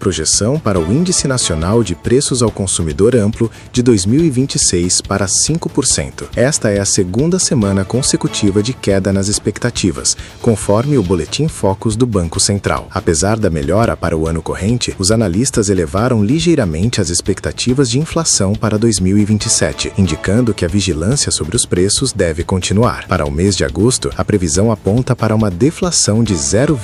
projeção para o Índice Nacional de Preços ao Consumidor Amplo de 2026 para 5%. Esta é a segunda semana consecutiva de queda nas expectativas, conforme o Boletim Focus do Banco Central. Apesar da melhora para o ano corrente, os analistas elevaram ligeiramente as expectativas de inflação para 2027, indicando que a vigilância sobre os preços deve continuar. Para o mês de agosto, a previsão aponta para uma deflação de 0,5%.